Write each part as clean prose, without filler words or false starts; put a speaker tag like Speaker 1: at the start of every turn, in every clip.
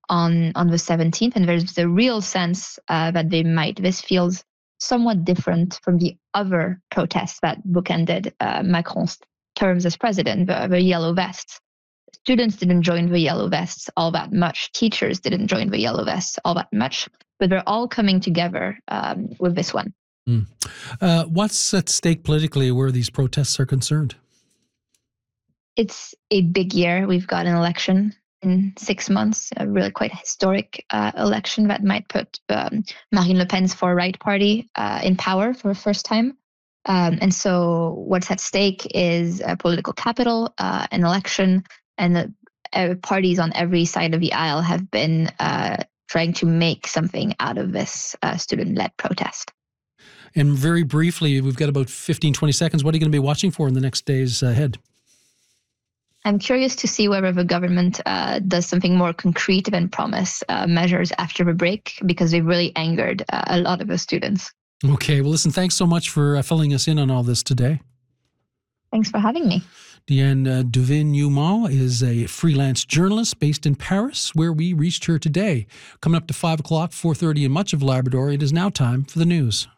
Speaker 1: on the 17th, and there's the real sense that they might. This feels somewhat different from the other protests that bookended Macron's terms as president, the yellow vests. Students didn't join the yellow vests all that much. Teachers didn't join the yellow vests all that much, but they're all coming together with this one.
Speaker 2: What's at stake politically where these protests are concerned?
Speaker 1: It's a big year. We've got an election in 6 months, a really quite historic election that might put Marine Le Pen's far-right party in power for the first time. And so what's at stake is political capital, an election, and the parties on every side of the aisle have been trying to make something out of this student-led protest.
Speaker 2: And very briefly, we've got about 15, 20 seconds. What are you going to be watching for in the next days ahead?
Speaker 1: I'm curious to see whether the government does something more concrete than promise measures after the break, because they've really angered a lot of the students.
Speaker 2: Okay, well, listen, thanks so much for filling us in on all this today.
Speaker 1: Thanks for having me.
Speaker 2: Diane Duvin-Newman is a freelance journalist based in Paris, where we reached her today. Coming up to 5 o'clock, 4:30 in much of Labrador, it is now time for the news.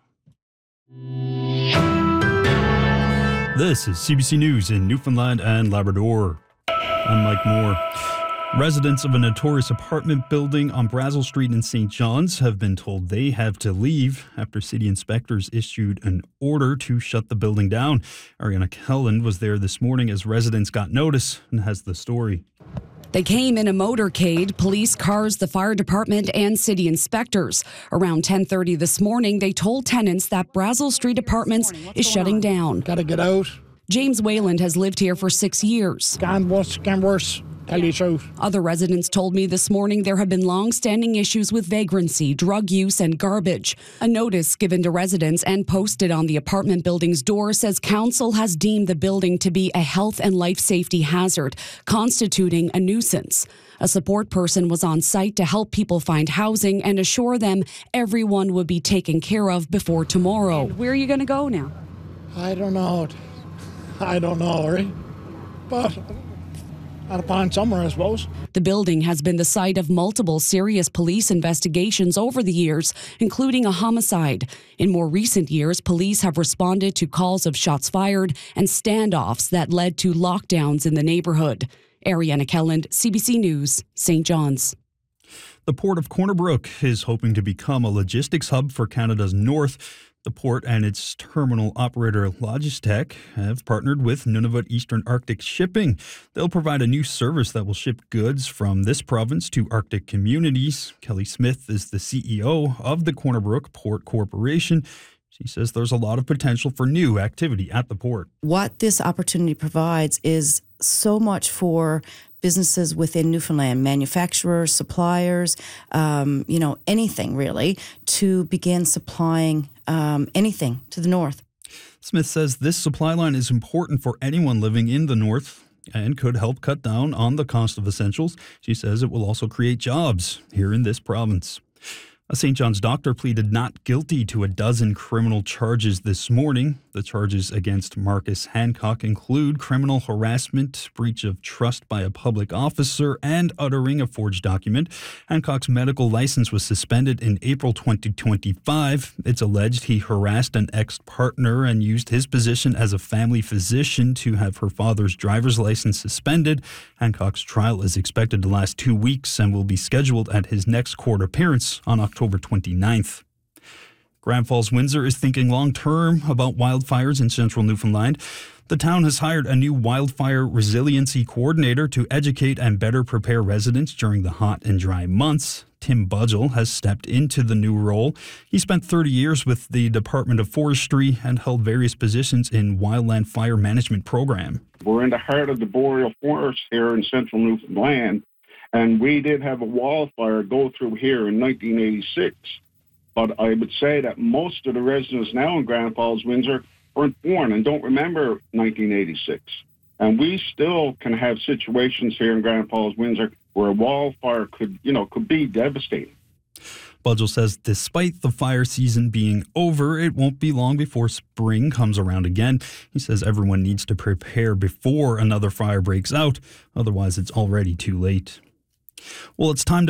Speaker 3: This is CBC News in Newfoundland and Labrador. I'm Mike Moore. Residents of a notorious apartment building on Brazel Street in St. John's have been told they have to leave after city inspectors issued an order to shut the building down. Ariana Kelland was there this morning as residents got notice and has the story.
Speaker 4: They came in a motorcade, police cars, the fire department, and city inspectors. Around 10:30 this morning, they told tenants that Brazel Street Apartments is shutting down.
Speaker 5: Gotta get out.
Speaker 4: James Wayland has lived here for 6 years.
Speaker 5: Can worse. Tell you the truth.
Speaker 4: Other residents told me this morning there have been long-standing issues with vagrancy, drug use, and garbage. A notice given to residents and posted on the apartment building's door says council has deemed the building to be a health and life safety hazard, constituting a nuisance. A support person was on site to help people find housing and assure them everyone would be taken care of before tomorrow. And where are you going to go now?
Speaker 5: I don't know, right? But I'll find somewhere, I suppose.
Speaker 4: The building has been the site of multiple serious police investigations over the years, including a homicide. In more recent years, police have responded to calls of shots fired and standoffs that led to lockdowns in the neighborhood. Ariana Kelland, CBC News, St. John's.
Speaker 3: The Port of Corner Brook is hoping to become a logistics hub for Canada's north. The port and its terminal operator Logistec have partnered with Nunavut Eastern Arctic Shipping. They'll provide a new service that will ship goods from this province to Arctic communities. Kelly Smith is the CEO of the Corner Brook Port Corporation. She says there's a lot of potential for new activity at the port.
Speaker 6: What this opportunity provides is so much for businesses within Newfoundland, manufacturers, suppliers, anything really, to begin supplying anything to the north.
Speaker 3: Smith says this supply line is important for anyone living in the north and could help cut down on the cost of essentials. She says it will also create jobs here in this province. A St. John's doctor pleaded not guilty to a dozen criminal charges this morning. The charges against Marcus Hancock include criminal harassment, breach of trust by a public officer, and uttering a forged document. Hancock's medical license was suspended in April 2025. It's alleged he harassed an ex-partner and used his position as a family physician to have her father's driver's license suspended. Hancock's trial is expected to last 2 weeks and will be scheduled at his next court appearance on October 29th. Grand Falls Windsor is thinking long-term about wildfires in central Newfoundland. The town has hired a new wildfire resiliency coordinator to educate and better prepare residents during the hot and dry months. Tim Budgell has stepped into the new role. He spent 30 years with the Department of Forestry and held various positions in wildland fire management program.
Speaker 7: We're in the heart of the boreal forest here in central Newfoundland, and we did have a wildfire go through here in 1986. But I would say that most of the residents now in Grand Falls, Windsor, weren't born and don't remember 1986. And we still can have situations here in Grand Falls, Windsor, where a wildfire could be devastating.
Speaker 3: Budgell says despite the fire season being over, it won't be long before spring comes around again. He says everyone needs to prepare before another fire breaks out. Otherwise, it's already too late. Well, it's time to